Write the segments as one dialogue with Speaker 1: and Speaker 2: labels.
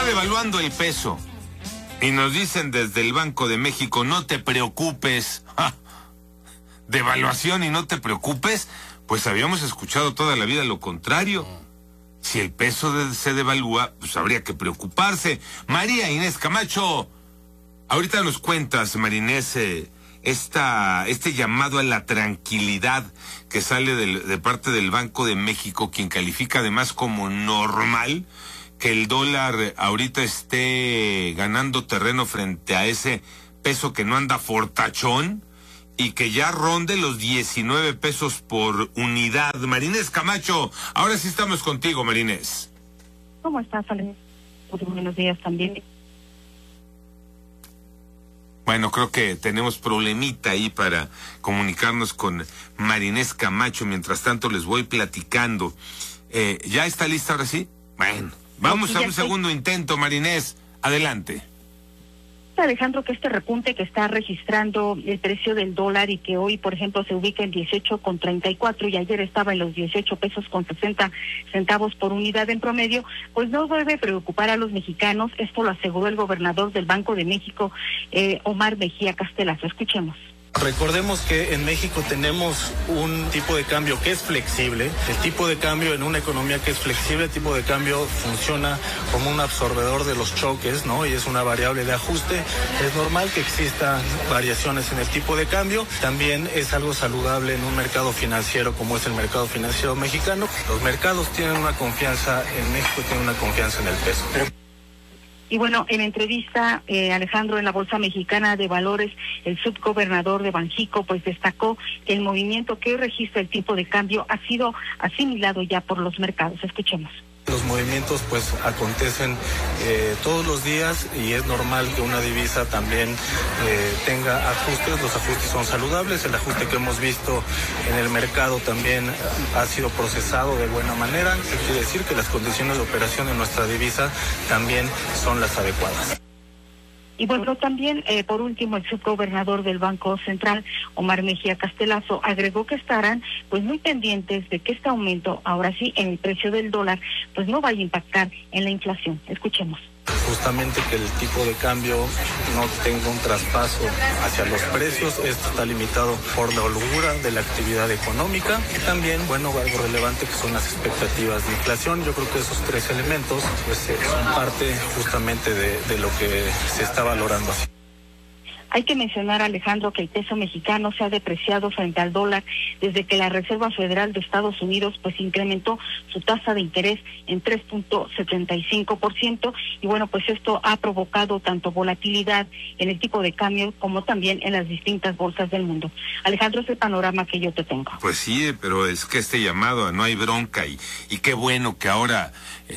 Speaker 1: está devaluando el peso. Y nos dicen desde el Banco de México, no te preocupes. ¡Ja! ¿Devaluación y no te preocupes? Pues habíamos escuchado toda la vida lo contrario. Si el peso se devalúa, pues habría que preocuparse. María Inés Camacho, ahorita nos cuentas, María Inés, este llamado a la tranquilidad que sale de parte del Banco de México, quien califica además como normal que el dólar ahorita esté ganando terreno frente a ese peso que no anda fortachón y que ya ronde los 19 pesos por unidad. María Inés Camacho, ahora sí estamos contigo, María Inés.
Speaker 2: ¿Cómo estás, Ale? Buenos días también.
Speaker 1: Bueno, creo que tenemos problemita ahí para comunicarnos con María Inés Camacho. Mientras tanto, les voy platicando. ¿Ya está lista ahora sí? Bueno, vamos a un segundo intento, María Inés. Adelante.
Speaker 2: Alejandro, que este repunte que está registrando el precio del dólar y que hoy, por ejemplo, se ubica en 18,34 y ayer estaba en los 18 pesos con 60 centavos por unidad en promedio, pues no debe preocupar a los mexicanos. Esto lo aseguró el gobernador del Banco de México, Omar Mejía Castelazo. Escuchemos.
Speaker 3: Recordemos que en México tenemos un tipo de cambio que es flexible. El tipo de cambio en una economía que es flexible, el tipo de cambio funciona como un absorbedor de los choques, ¿no? Y es una variable de ajuste. Es normal que existan variaciones en el tipo de cambio. También es algo saludable en un mercado financiero como es el mercado financiero mexicano. Los mercados tienen una confianza en México y tienen una confianza en el peso.
Speaker 2: Y bueno, en entrevista, Alejandro, en la Bolsa Mexicana de Valores, el subgobernador de Banjico pues destacó que el movimiento que hoy registra el tipo de cambio ha sido asimilado ya por los mercados. Escuchemos.
Speaker 3: Los movimientos pues acontecen todos los días y es normal que una divisa también tenga ajustes. Los ajustes son saludables. El ajuste que hemos visto en el mercado también ha sido procesado de buena manera. Eso quiere decir que las condiciones de operación de nuestra divisa también son las adecuadas.
Speaker 2: Y bueno, también, por último, el subgobernador del Banco Central, Omar Mejía Castelazo, agregó que estarán pues muy pendientes de que este aumento, ahora sí, en el precio del dólar, pues no vaya a impactar en la inflación. Escuchemos.
Speaker 3: Justamente que el tipo de cambio no tenga un traspaso hacia los precios. Esto está limitado por la holgura de la actividad económica. Y también, bueno, algo relevante que son las expectativas de inflación. Yo creo que esos tres elementos pues son parte justamente de lo que se está valorando así.
Speaker 2: Hay que mencionar, Alejandro, que el peso mexicano se ha depreciado frente al dólar desde que la Reserva Federal de Estados Unidos pues incrementó su tasa de interés en 3.75%. Y bueno, pues esto ha provocado tanto volatilidad en el tipo de cambio como también en las distintas bolsas del mundo. Alejandro, es el panorama que yo te tengo.
Speaker 1: Pues sí, pero es que este llamado a no hay bronca y qué bueno que ahora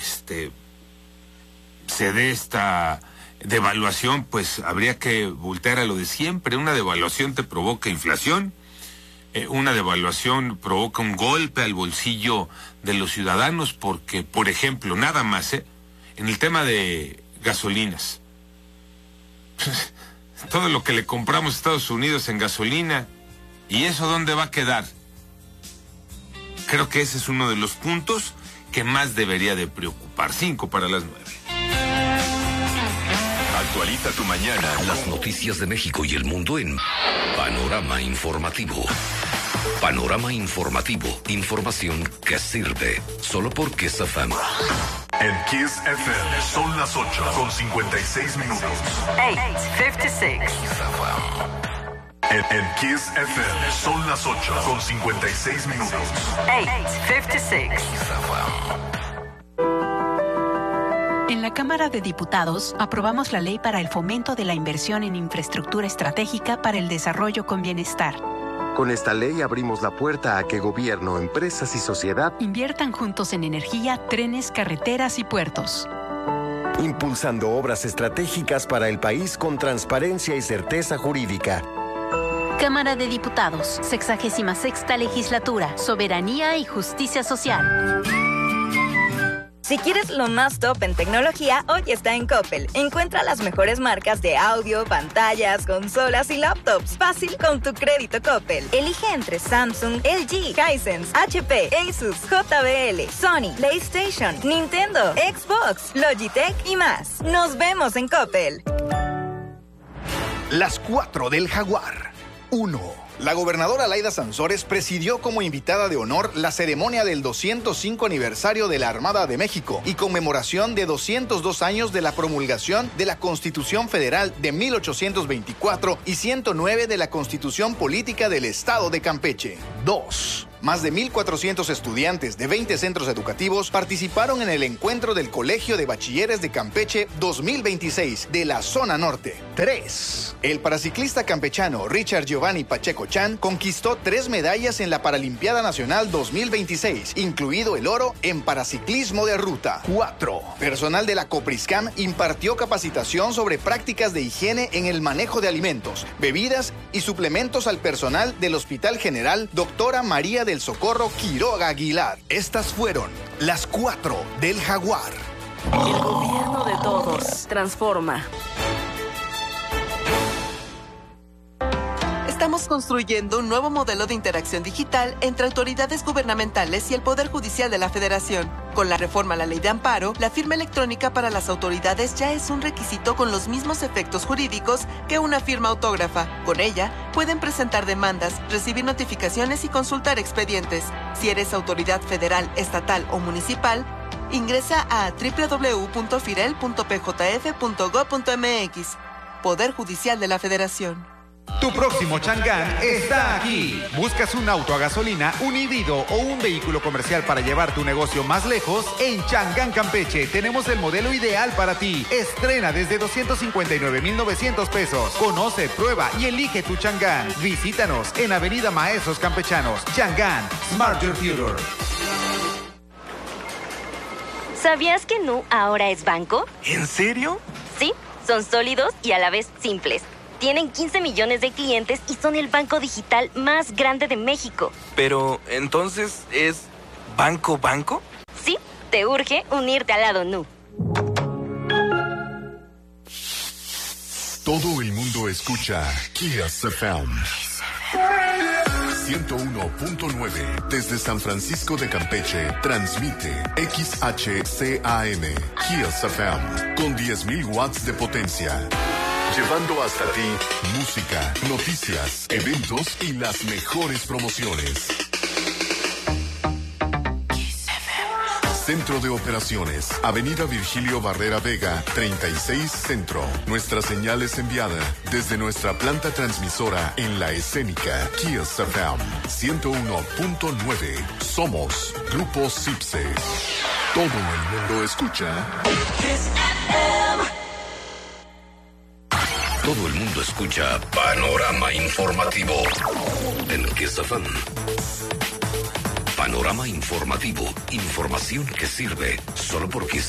Speaker 1: se dé esta devaluación, pues habría que voltear a lo de siempre. Una devaluación te provoca inflación, una devaluación provoca un golpe al bolsillo de los ciudadanos, porque, por ejemplo, nada más, en el tema de gasolinas, todo lo que le compramos a Estados Unidos en gasolina, ¿y eso dónde va a quedar? Creo que ese es uno de los puntos que más debería de preocupar. 5:09.
Speaker 4: Actualiza tu mañana. Las noticias de México y el mundo en Panorama Informativo. Panorama Informativo. Información que sirve. Solo por Kiss FM.
Speaker 5: En Kiss FM son las 8:56 minutos.
Speaker 6: 8:56.
Speaker 5: En Kiss FM son las 8:56 minutos.
Speaker 6: 8:56.
Speaker 7: En la Cámara de Diputados aprobamos la ley para el fomento de la inversión en infraestructura estratégica para el desarrollo con bienestar.
Speaker 8: Con esta ley abrimos la puerta a que gobierno, empresas y sociedad
Speaker 7: inviertan juntos en energía, trenes, carreteras y puertos.
Speaker 8: Impulsando obras estratégicas para el país con transparencia y certeza jurídica.
Speaker 9: Cámara de Diputados, 66ª Legislatura, Soberanía y Justicia Social.
Speaker 10: Si quieres lo más top en tecnología, hoy está en Coppel. Encuentra las mejores marcas de audio, pantallas, consolas y laptops. Fácil con tu crédito Coppel. Elige entre Samsung, LG, Hisense, HP, Asus, JBL, Sony, PlayStation, Nintendo, Xbox, Logitech y más. Nos vemos en Coppel.
Speaker 11: Las 4 del Jaguar. 1. La gobernadora Laida Sansores presidió como invitada de honor la ceremonia del 205 aniversario de la Armada de México y conmemoración de 202 años de la promulgación de la Constitución Federal de 1824 y 109 de la Constitución Política del Estado de Campeche. 2. Más de 1,400 estudiantes de 20 centros educativos participaron en el encuentro del Colegio de Bachilleres de Campeche 2026 de la Zona Norte. 3. El paraciclista campechano Richard Giovanni Pacheco Chan conquistó 3 medallas en la Paralimpiada Nacional 2026, incluido el oro en paraciclismo de ruta. 4. Personal de la Copriscam impartió capacitación sobre prácticas de higiene en el manejo de alimentos, bebidas y suplementos al personal del Hospital General Doctora María del Socorro Quiroga Aguilar. Estas fueron las 4 del Jaguar.
Speaker 12: El gobierno de todos. Transforma.
Speaker 13: Estamos construyendo un nuevo modelo de interacción digital entre autoridades gubernamentales y el Poder Judicial de la Federación. Con la reforma a la Ley de Amparo, la firma electrónica para las autoridades ya es un requisito con los mismos efectos jurídicos que una firma autógrafa. Con ella, pueden presentar demandas, recibir notificaciones y consultar expedientes. Si eres autoridad federal, estatal o municipal, ingresa a www.firel.pjf.gov.mx. Poder Judicial de la Federación.
Speaker 14: Tu próximo Chang'an está aquí. ¿Buscas un auto a gasolina, un híbrido o un vehículo comercial para llevar tu negocio más lejos? En Chang'an Campeche tenemos el modelo ideal para ti. Estrena desde 259,900 pesos. Conoce, prueba y elige tu Chang'an. Visítanos en Avenida Maestros Campechanos. Chang'an, Smart Your Future.
Speaker 15: ¿Sabías que Nu ahora es banco?
Speaker 16: ¿En serio?
Speaker 15: Sí, son sólidos y a la vez simples. Tienen 15 millones de clientes y son el banco digital más grande de México.
Speaker 16: Pero, ¿entonces es banco?
Speaker 15: Sí, te urge unirte al lado Nu.
Speaker 5: Todo el mundo escucha Kiss FM 101.9 desde San Francisco de Campeche. Transmite XHCAM Kiss FM con 10,000 watts de potencia. Llevando hasta ti música, noticias, eventos y las mejores promociones. Centro de Operaciones, Avenida Virgilio Barrera Vega, 36 Centro. Nuestra señal es enviada desde nuestra planta transmisora en La Escénica, Kiss FM 101.9. Somos Grupo Cipse. Todo el mundo escucha Kiss FM.
Speaker 4: Todo el mundo escucha Panorama Informativo en Kiss FM. Panorama Informativo. Información que sirve solo porque